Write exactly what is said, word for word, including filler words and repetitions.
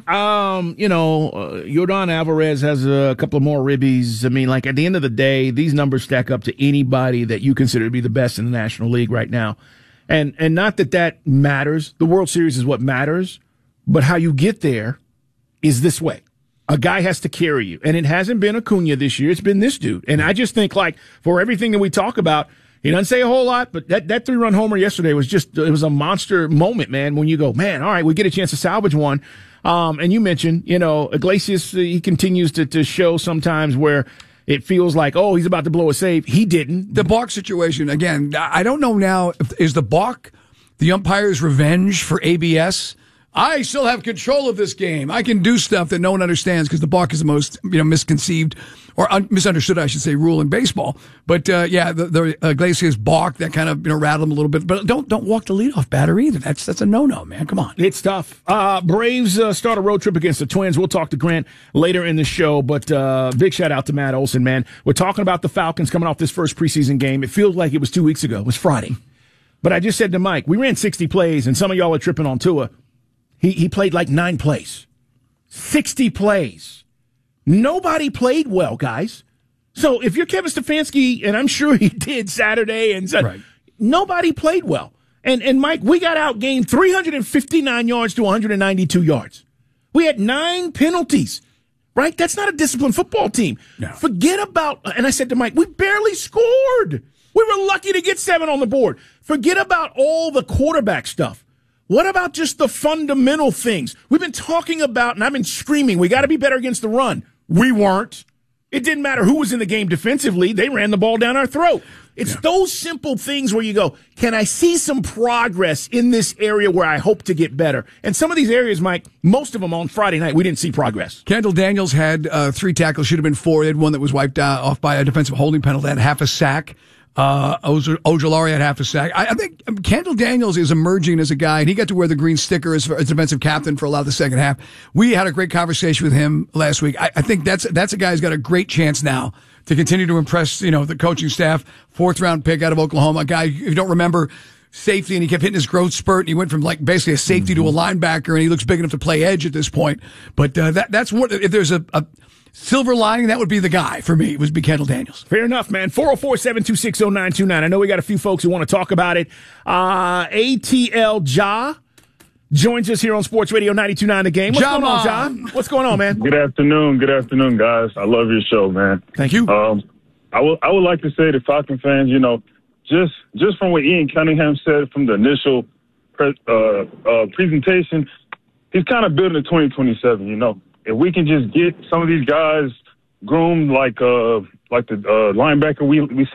um, you know, uh, Yordan Alvarez has a couple of more ribbies. I mean, like, at the end of the day, these numbers stack up to anybody that you consider to be the best in the National League right now. And and not that that matters. The World Series is what matters. But how you get there is this way. A guy has to carry you. And it hasn't been Acuna this year. It's been this dude. And I just think, like, for everything that we talk about, he doesn't say a whole lot, but that, that three-run homer yesterday was just, it was a monster moment, man, when you go, man, all right, we get a chance to salvage one. Um, and you mentioned, you know, Iglesias, he continues to, to show sometimes where it feels like, oh, he's about to blow a save. He didn't. The balk situation, again, I don't know now, if, is the balk the umpire's revenge for A B S? I still have control of this game. I can do stuff that no one understands because the balk is the most, you know, misconceived or un- misunderstood, I should say, rule in baseball. But uh, yeah, the, the uh, Iglesias balk that kind of, you know, rattled him a little bit. But don't don't walk the leadoff batter either. That's that's a no no, man. Come on, it's tough. Uh, Braves uh, start a road trip against the Twins. We'll talk to Grant later in the show. But uh, big shout out to Matt Olson, man. We're talking about the Falcons coming off this first preseason game. It feels like it was two weeks ago. It was Friday. But I just said to Mike, we ran sixty plays, and some of y'all are tripping on Tua. He he played like nine plays. sixty plays. Nobody played well, guys. So if you're Kevin Stefanski, and I'm sure he did Saturday, and Sunday, right. Nobody played well. And, and Mike, we got outgained three hundred fifty-nine yards to one hundred ninety-two yards. We had nine penalties, right? That's not a disciplined football team. No. Forget about, and I said to Mike, we barely scored. We were lucky to get seven on the board. Forget about all the quarterback stuff. What about just the fundamental things? We've been talking about, and I've been screaming, we got to be better against the run. We weren't. It didn't matter who was in the game defensively. They ran the ball down our throat. It's yeah. those simple things where you go, can I see some progress in this area where I hope to get better? And some of these areas, Mike, most of them on Friday night, we didn't see progress. Kendall Daniels had uh, three tackles, should have been four. They had one that was wiped uh, off by a defensive holding penalty, had half a sack. Uh, Ojulari had half a sack. I, I think Kendall Daniels is emerging as a guy, and he got to wear the green sticker as, as defensive captain for a lot of the second half. We had a great conversation with him last week. I, I think that's that's a guy who's got a great chance now to continue to impress, you know, the coaching staff. Fourth round pick out of Oklahoma, a guy, if you don't remember, safety, and he kept hitting his growth spurt, and he went from like basically a safety mm-hmm. to a linebacker, and he looks big enough to play edge at this point. But uh, that that's what if there's a, a silver lining, that would be the guy for me. It would be Kendall Daniels. Fair enough, man. four oh four, seven two six, oh nine two nine. I know we got a few folks who want to talk about it. Uh, A T L Ja joins us here on Sports Radio ninety-two point nine The Game. What's ja, going on, Ja? What's going on, man? Good afternoon. Good afternoon, guys. I love your show, man. Thank you. Um, I would I would like to say to Falcon fans, you know, just just from what Ian Cunningham said from the initial pre- uh, uh, presentation, he's kind of building a twenty twenty-seven, you know. If we can just get some of these guys groomed like uh like the uh, linebacker we we